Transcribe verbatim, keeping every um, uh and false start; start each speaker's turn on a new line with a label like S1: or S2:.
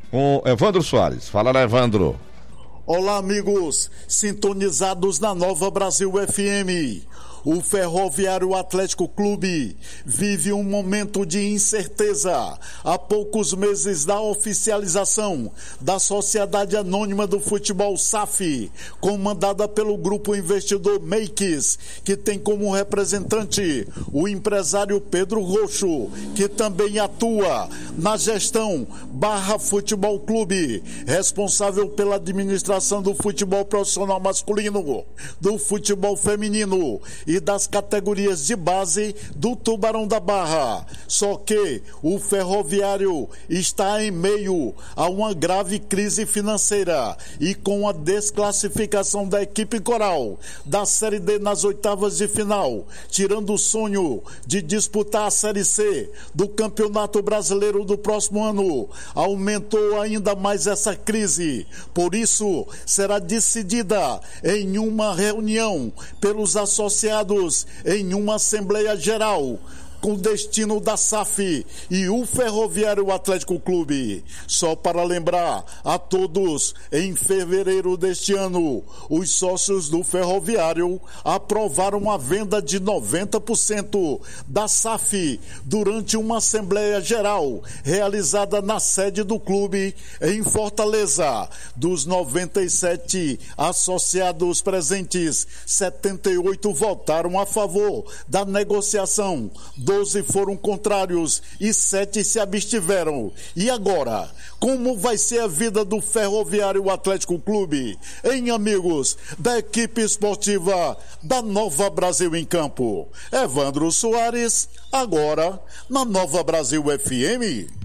S1: com Evandro Soares. Fala lá, Evandro.
S2: Olá, amigos, sintonizados na Nova Brasil F M. O Ferroviário Atlético Clube vive um momento de incerteza há poucos meses da oficialização da Sociedade Anônima do Futebol S A F, comandada pelo grupo investidor Makes, que tem como representante o empresário Pedro Roxo, que também atua na gestão Barra Futebol Clube, responsável pela administração do futebol profissional masculino, do futebol feminino e das categorias de base do Tubarão da Barra. Só que o Ferroviário está em meio a uma grave crise financeira e com a desclassificação da equipe coral da Série D nas oitavas de final, tirando o sonho de disputar a Série C do Campeonato Brasileiro do próximo ano, aumentou ainda mais essa crise. Por isso, será decidida em uma reunião pelos associados em uma Assembleia Geral com o destino da S A F e o Ferroviário Atlético Clube. Só para lembrar a todos, em fevereiro deste ano, os sócios do Ferroviário aprovaram a venda de noventa por cento da S A F durante uma Assembleia Geral realizada na sede do clube em Fortaleza. Dos noventa e sete associados presentes, setenta e oito votaram a favor da negociação, doze foram contrários e sete se abstiveram. E agora, como vai ser a vida do Ferroviário Atlético Clube, hein, amigos da equipe esportiva da Nova Brasil em Campo? Evandro Soares, agora na Nova Brasil F M.